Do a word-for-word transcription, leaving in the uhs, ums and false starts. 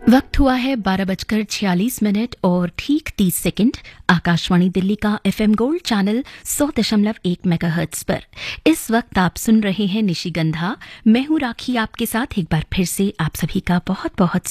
वक्त हुआ है बारह बजकर छियालीस मिनट और ठीक तीस सेकंड। आकाशवाणी दिल्ली का एफएम गोल्ड चैनल सौ दशमलव एक मेगाहर्ट्ज पर इस वक्त आप सुन रहे हैं निशिगंधा। मैं हूं राखी, आपके साथ एक बार फिर से आप सभी का बहुत बहुत